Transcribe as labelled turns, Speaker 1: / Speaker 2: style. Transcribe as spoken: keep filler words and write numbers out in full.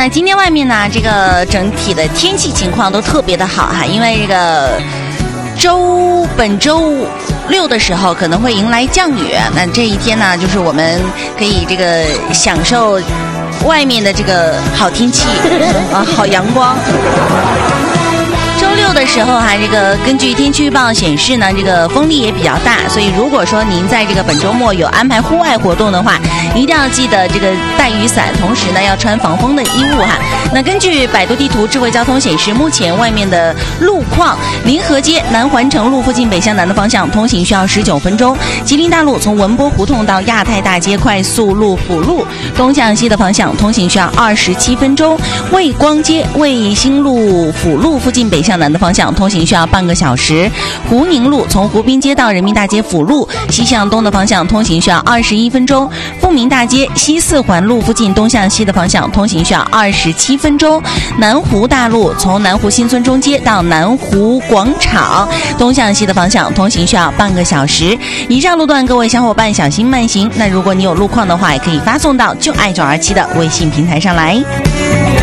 Speaker 1: 那今天外面呢，这个整体的天气情况都特别的好哈，因为这个周本周六的时候可能会迎来降雨，那这一天呢，就是我们可以这个享受外面的这个好天气啊，好阳光。周六的时候哈，这个根据天气预报显示呢，这个风力也比较大，所以如果说您在这个本周末有安排户外活动的话，一定要记得这个带雨伞，同时呢要穿防风的衣物哈。那根据百度地图智慧交通显示，目前外面的路况，临河街南环城路附近北向南的方向通行需要十九分钟；吉林大路从文波胡同到亚太大街快速路辅路东向西的方向通行需要二十七分钟；魏光街卫星路辅路附近北向南的方向通行需要半个小时；湖宁路从湖滨街到人民大街辅路西向东的方向通行需要二十一分钟；富民大街西四环路附近东向西的方向通行需要二十七分钟；南湖大路从南湖新村中街到南湖广场东向西的方向通行需要半个小时。以上路段各位小伙伴小心慢行，那如果你有路况的话，也可以发送到就爱九二七的微信平台上来。